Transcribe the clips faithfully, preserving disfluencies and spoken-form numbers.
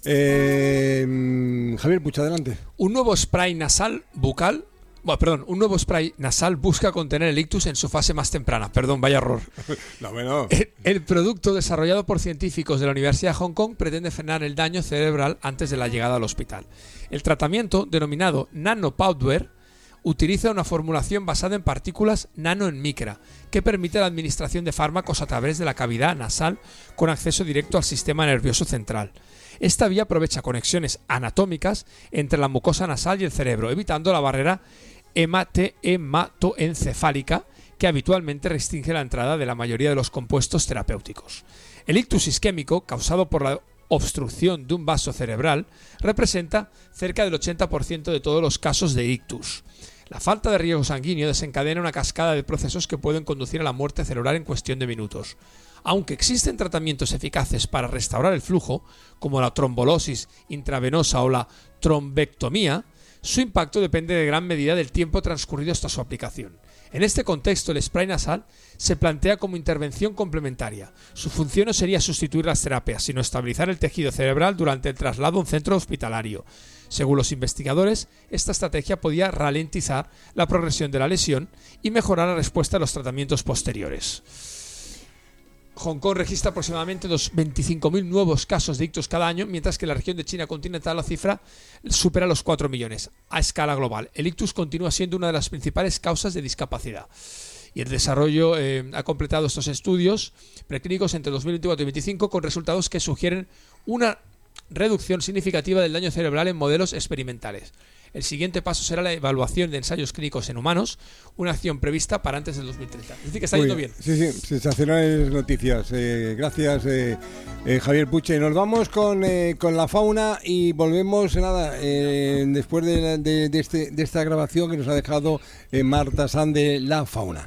Eh, Javier Puig, adelante. Un nuevo spray nasal bucal... Bueno, perdón, un nuevo spray nasal busca contener el ictus en su fase más temprana. Perdón, vaya error. No, bueno. El, el producto desarrollado por científicos de la Universidad de Hong Kong pretende frenar el daño cerebral antes de la llegada al hospital. El tratamiento, denominado nanopowder, utiliza una formulación basada en partículas nano en micra, que permite la administración de fármacos a través de la cavidad nasal con acceso directo al sistema nervioso central. Esta vía aprovecha conexiones anatómicas entre la mucosa nasal y el cerebro, evitando la barrera hematoencefálica que habitualmente restringe la entrada de la mayoría de los compuestos terapéuticos. El ictus isquémico, causado por la obstrucción de un vaso cerebral, representa cerca del ochenta por ciento de todos los casos de ictus. La falta de riego sanguíneo desencadena una cascada de procesos que pueden conducir a la muerte cerebral en cuestión de minutos. Aunque existen tratamientos eficaces para restaurar el flujo, como la trombolosis intravenosa o la trombectomía, su impacto depende de gran medida del tiempo transcurrido hasta su aplicación. En este contexto, el spray nasal se plantea como intervención complementaria. Su función no sería sustituir las terapias, sino estabilizar el tejido cerebral durante el traslado a un centro hospitalario. Según los investigadores, esta estrategia podía ralentizar la progresión de la lesión y mejorar la respuesta a los tratamientos posteriores. Hong Kong registra aproximadamente los veinticinco mil nuevos casos de ictus cada año, mientras que en la región de China continental la cifra supera los cuatro millones. A escala global, el ictus continúa siendo una de las principales causas de discapacidad. Y el desarrollo eh, ha completado estos estudios preclínicos entre dos mil veinticuatro y dos mil veinticinco con resultados que sugieren una reducción significativa del daño cerebral en modelos experimentales. El siguiente paso será la evaluación de ensayos clínicos en humanos, una acción prevista para antes del dos mil treinta. Es decir, que está yendo bien. Sí, sí, sensacionales noticias. Eh, gracias, eh, eh, Javier Puig. Nos vamos con, eh, con la fauna y volvemos nada eh, después de, de, de, este, de esta grabación que nos ha dejado eh, Marta Sanz de la fauna.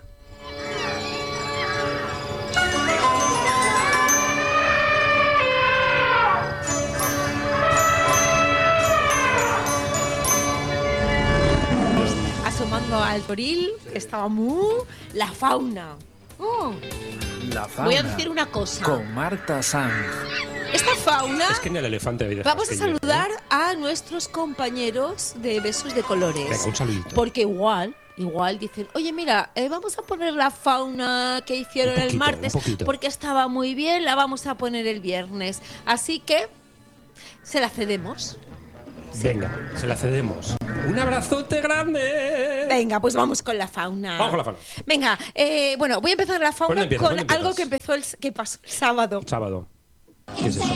Al toril, que estaba muy... La fauna. Oh. La fauna. Voy a decir una cosa. Con Marta Sanz. Esta fauna... Es que en el elefante había. Vamos a saludar a nuestros compañeros de Besos de Colores. Venga, un saludito. Porque igual... Igual dicen, oye mira, eh, vamos a poner la fauna que hicieron poquito, el martes porque estaba muy bien, la vamos a poner el viernes. Así que se la cedemos. Venga, se la cedemos. ¡Un abrazote grande! Venga, pues vamos con la fauna. Vamos con la fauna. Venga, eh, bueno, voy a empezar la fauna empiezas, con algo que empezó el, que pasó el sábado. Sábado. ¿Qué es eso?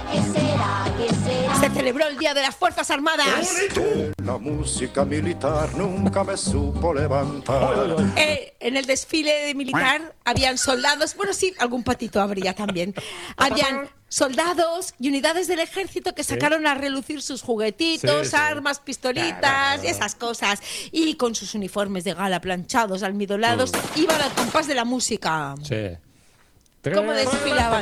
Se celebró el Día de las Fuerzas Armadas. La música militar nunca me supo levantar. Eh, en el desfile de militar habían soldados, bueno sí, algún patito habría también. Habían soldados y unidades del ejército que sacaron a relucir sus juguetitos, sí, sí. armas, pistolitas claro. y esas cosas. Y con sus uniformes de gala planchados, almidolados, mm. iban al compás de la música. Sí. ¿Cómo desfilaban?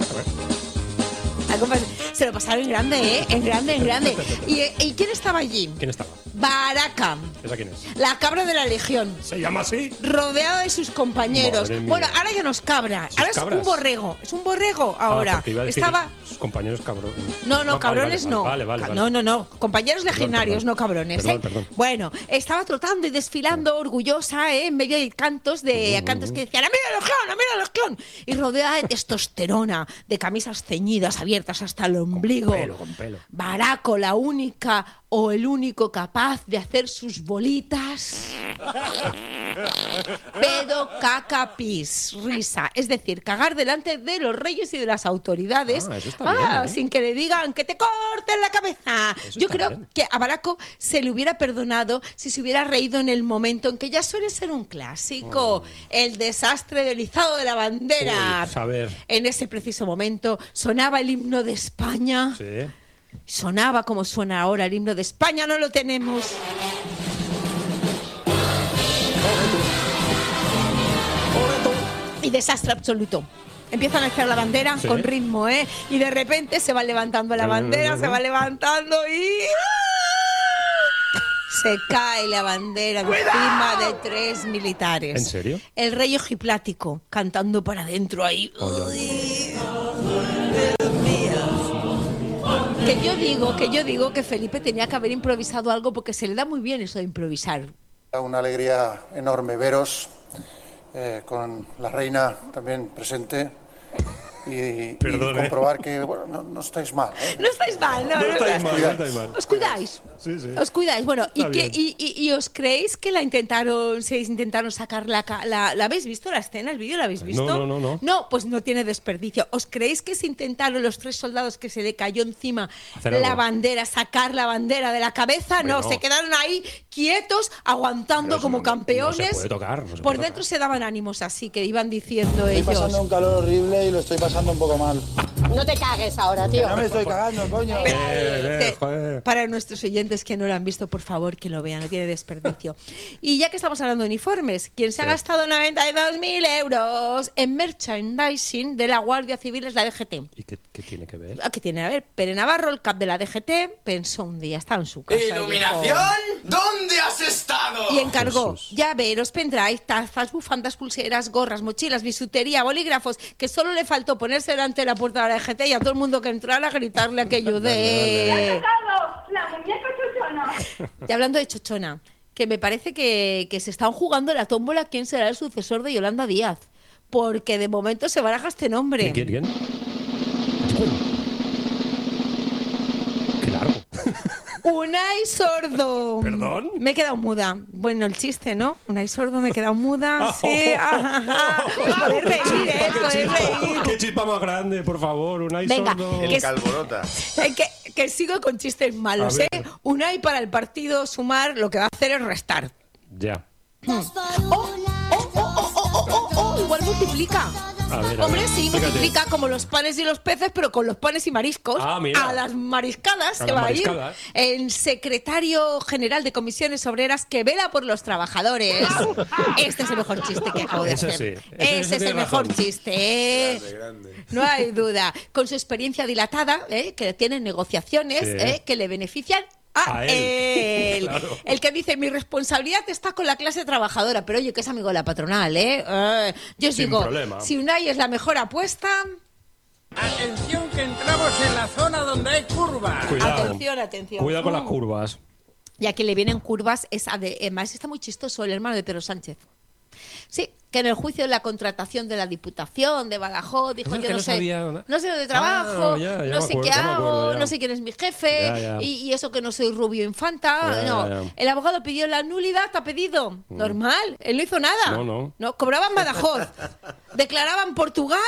Se lo pasaron en grande, ¿eh? En grande, en grande. ¿Y, ¿y quién estaba allí? ¿Quién estaba? Baraka. ¿Esa quién es? La cabra de la legión. ¿Se llama así? Rodeado de sus compañeros. Bueno, ahora ya no es cabra. Ahora es un borrego. Es un borrego ahora. Ah, estaba... Sus compañeros cabrones. No, no, no cabrones vale, no. Vale, vale, vale. No, no, no. Compañeros perdón, legionarios, perdón. no cabrones. Perdón, ¿eh? perdón. Bueno, estaba trotando y desfilando no. orgullosa, ¿eh? En medio de cantos, de uh, cantos que decían ¡a mí la legión, a mí la legión! Y rodeada de testosterona, de camisas ceñidas, abiertas hasta el ombligo. Con pelo, con pelo. Baraco, la única o el único capaz de hacer sus bolitas. Pedo, caca, pis, risa. Es decir, cagar delante de los reyes y de las autoridades. Ah, eso está ah, bien, ¿eh? Sin que le digan que te corten la cabeza. Eso Yo está creo bien. que a Baraco se le hubiera perdonado si se hubiera reído en el momento en que ya suele ser un clásico. Oh. El desastre del izado de la bandera. Uy, a ver. En ese preciso momento sonaba el himno de España. Sí. Sonaba como suena ahora el himno de España, no lo tenemos. Y desastre absoluto. Empiezan a hacer la bandera sí. con ritmo, ¿eh? Y de repente se va levantando la bandera, se va levantando y... se cae la bandera encima de tres militares. ¿En serio? El rey ojiplático cantando para adentro ahí. Oye, oye. Que yo digo, que yo digo que Felipe tenía que haber improvisado algo porque se le da muy bien eso de improvisar. Una alegría enorme veros, eh, con la reina también presente. Y, y comprobar que bueno, no, no estáis mal, ¿eh? No estáis mal, no, No no, estáis no. mal, no estáis mal. Os cuidáis. Sí, sí. Os cuidáis. Bueno, y, Está que, bien. y, y, y os creéis que la intentaron, se intentaron sacar la, ca- la... ¿La habéis visto la escena, el vídeo? ¿La habéis visto? no, no, no. No, pues no tiene desperdicio. ¿Os creéis que se intentaron los tres soldados que se le cayó encima Hacer la algo. bandera, sacar la bandera de la cabeza? Hombre, no, no. se quedaron ahí quietos, aguantando Pero eso como no- no se campeones. puede tocar, no se Por puede dentro tocar. se daban ánimos así, que iban diciendo Estoy ellos. pasando un calor horrible y lo estoy pasando un poco mal. No te cagues ahora, tío. No me estoy cagando, coño. Eh, eh, Te- joder. Para nuestros oyentes que no lo han visto, por favor, que lo vean, no tiene desperdicio. Y ya que estamos hablando de uniformes, quien se ha gastado noventa y dos mil euros en merchandising de la Guardia Civil es la D G T. ¿Y qué, qué tiene que ver? ¿A qué tiene? A ver, Pere Navarro, el cap de la D G T, pensó un día, estaba en su casa. y ¿Iluminación? dijo- ¿Dónde has estado? Y encargó Jesús. llaveros, pendrive, tazas, bufandas, pulseras, gorras, mochilas, bisutería, bolígrafos, que solo le faltó ponerse delante de la puerta de la D G T y a todo el mundo que entrara a gritarle a que ayude. La muñeca chochona. Y hablando de chochona, que me parece que, que se están jugando la tómbola quién será el sucesor de Yolanda Díaz. Porque de momento se baraja este nombre. ¿Quién? ¿Quién? Qué largo. Unai Sordo. ¿Perdón? Me he quedado muda. Bueno, el chiste, ¿no? Unai Sordo, me he quedado muda. Sí, ajá. Os podéis reír, ¿eh? Qué Podéis chispa, reír. qué chispa más grande, por favor, Unai Venga, Sordo. que- Calborota. Eh, que, que sigo con chistes malos, A ¿eh? ver. Unai para el partido sumar lo que va a hacer es restar. Ya. Oh, oh, oh, oh, oh, oh, oh, oh, igual multiplica. A ver, a Hombre, ver, sí, explícate. multiplica como los panes y los peces, pero con los panes y mariscos. Ah, mira. A las mariscadas A se las va a ir. mariscadas. El secretario general de comisiones obreras que vela por los trabajadores. Este es el mejor chiste que acabo de Ese hacer. sí, ese- Ese, ese es tiene el mejor razón. chiste. ¿eh? No hay duda. Con su experiencia dilatada, ¿eh? que tiene negociaciones Sí. ¿eh? que le benefician a, A él. él. Claro. El que dice, mi responsabilidad está con la clase trabajadora, pero oye, que es amigo de la patronal, ¿eh? Eh, yo os Sin digo, problema. si Unai es la mejor apuesta, Atención que entramos en la zona donde hay curvas. Cuidado. atención, atención. Cuidado con las Mm. curvas. Y a quien le vienen curvas es, ade- además está muy chistoso el hermano de Pedro Sánchez. Sí, que en el juicio de la contratación de la Diputación de Badajoz dijo, Ah, yo que no, no sé, sabía nada. no sé dónde trabajo, Ah, ya, ya no me sé acuerdo, qué ya me hago, acuerdo, ya. no sé quién es mi jefe, Ya, ya. Y, y eso que no soy Rubio Infanta. Ya, no, ya, ya. el abogado pidió la nulidad, te ha pedido. Normal, él no hizo nada. No, no. No, cobraban Badajoz, declaraban Portugal